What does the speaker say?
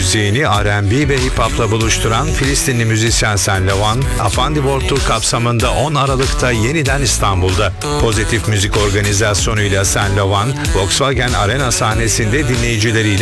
müziğini R&B ve hip hop'la buluşturan Filistinli müzisyen Sen Levan, Afandi World Tour kapsamında 10 Aralık'ta yeniden İstanbul'da. Pozitif müzik organizasyonuyla Sen Levan, Volkswagen Arena sahnesinde dinleyicileriyle